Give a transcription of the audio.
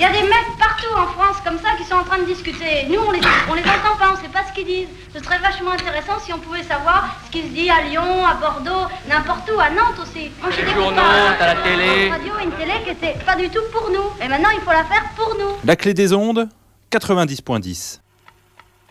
y a des mecs partout en France comme ça qui sont en train de discuter. Nous, on les entend pas, on sait pas ce qu'ils disent. Ce serait vachement intéressant si on pouvait savoir ce qui se dit à Lyon, à Bordeaux, n'importe où, à Nantes aussi. Moi, j'ai des journaux, copains à la télé. radio, une télé qui était pas du tout pour nous. Et maintenant, il faut la faire pour nous. La clé des ondes, 90.10.